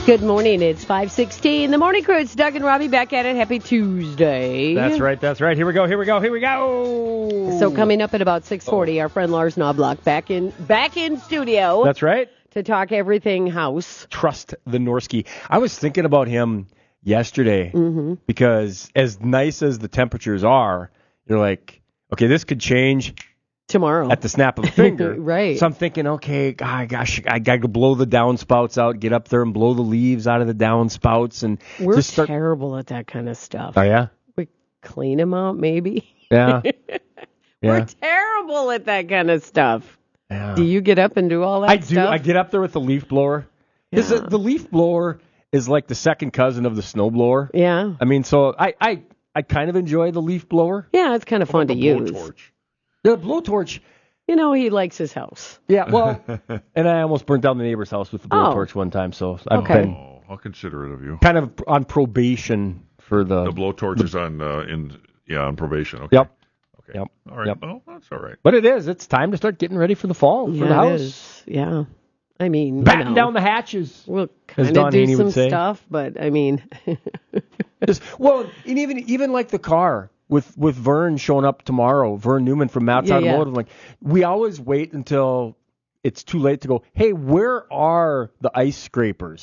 Good morning. It's 5:16. The morning crew. It's Doug and Robbie back at it. Happy Tuesday. That's right. Here we go. So coming up at about 6:40, our friend Lars Knobloch back in studio. That's right. To talk everything house. Trust the Norski. I was thinking about him yesterday because as nice as the temperatures are, you're like, okay, this could change Tomorrow. at the snap of a finger. Right. So I'm thinking, okay, I got to blow the downspouts out, get up there and blow the leaves out of the downspouts. And We're just start... terrible at that kind of stuff. Oh, yeah? We clean them out, maybe. Yeah. We're terrible at that kind of stuff. Yeah. Do you get up and do all that I stuff? do. I get up there with the leaf blower. Yeah. The leaf blower is like the second cousin of the snow blower. Yeah. I mean, so I kind of enjoy the leaf blower. Yeah, it's kind of fun to use. Blowtorch. The blowtorch. You know, he likes his house. Yeah, well, and I almost burnt down the neighbor's house with the blowtorch one time, so I've been Oh, how considerate of you. kind of on probation for the... The blowtorch is on probation. Okay. Yep. Okay. Yep. All right. Yep. Oh, that's all right. But it's time to start getting ready for the fall, for the Yeah, it house. is. Yeah. I mean, Batten down the hatches. We'll as kind Don of do Haney some would say. stuff, but I mean... And even like the car with Vern showing up tomorrow, Vern Newman from Matt's Automotive. Like, we always wait until it's too late to go, hey, where are the ice scrapers?